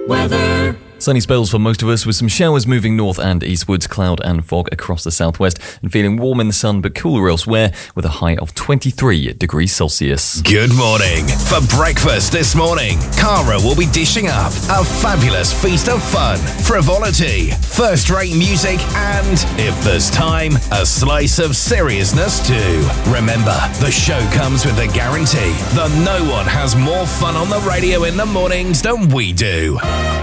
Weather. Sunny spells for most of us, with some showers moving north and eastwards, cloud and fog across the southwest, and feeling warm in the sun but cooler elsewhere, with a high of 23 degrees Celsius. Good morning. For breakfast this morning, Cara will be dishing up a fabulous feast of fun, frivolity, first-rate music, and, if there's time, a slice of seriousness too. Remember, the show comes with a guarantee that no one has more fun on the radio in the mornings than we do.